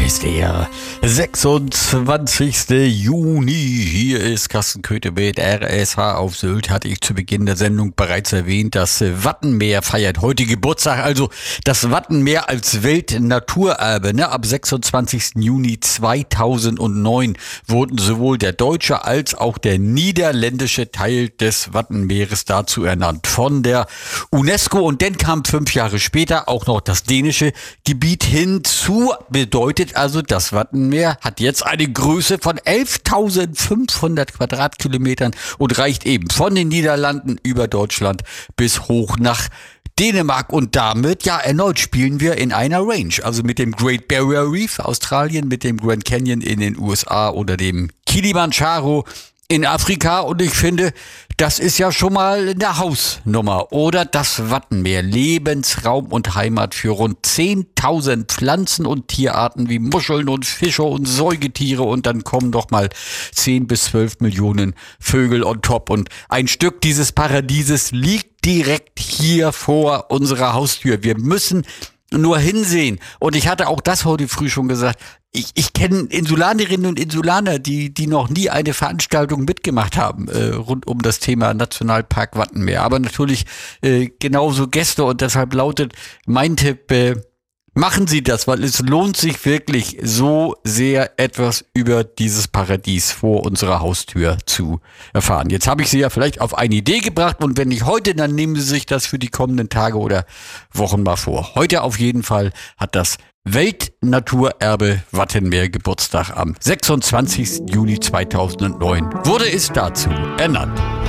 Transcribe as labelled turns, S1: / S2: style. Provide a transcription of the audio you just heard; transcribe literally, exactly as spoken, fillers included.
S1: ist der sechsundzwanzigste Juni. Hier ist Carsten Köthe mit R S H auf Sylt. Hatte ich zu Beginn der Sendung bereits erwähnt. Das Wattenmeer feiert heute Geburtstag. Also das Wattenmeer als Weltnaturerbe. Ne? Ab sechsundzwanzigsten Juni zweitausendneun wurden sowohl der deutsche als auch der niederländische Teil des Wattenmeeres dazu ernannt von der UNESCO. Und dann kam fünf Jahre später auch noch das dänische Gebiet hinzu. Bedeutet also, das Wattenmeer hat jetzt eine Größe von elftausendfünfhundert Quadratkilometern und reicht eben von den Niederlanden über Deutschland bis hoch nach Dänemark. Und damit, ja, erneut spielen wir in einer Range. Also mit dem Great Barrier Reef Australien, mit dem Grand Canyon in den U S A oder dem Kilimanjaro in Afrika. Und ich finde, das ist ja schon mal eine Hausnummer. Oder das Wattenmeer, Lebensraum und Heimat für rund zehntausend Pflanzen- und Tierarten wie Muscheln und Fische und Säugetiere. Und dann kommen doch mal zehn bis zwölf Millionen Vögel on top. Und ein Stück dieses Paradieses liegt direkt hier vor unserer Haustür. Wir müssen nur hinsehen. Und ich hatte auch das heute früh schon gesagt. Ich, ich kenne Insulanerinnen und Insulaner, die die noch nie eine Veranstaltung mitgemacht haben äh, rund um das Thema Nationalpark Wattenmeer. Aber natürlich äh, genauso Gäste, und deshalb lautet mein Tipp, äh, machen Sie das, weil es lohnt sich wirklich so sehr, etwas über dieses Paradies vor unserer Haustür zu erfahren. Jetzt habe ich Sie ja vielleicht auf eine Idee gebracht, und wenn nicht heute, dann nehmen Sie sich das für die kommenden Tage oder Wochen mal vor. Heute auf jeden Fall hat das Weltnaturerbe Wattenmeer Geburtstag am sechsundzwanzigsten Juni zweitausendneun. Wurde es dazu ernannt.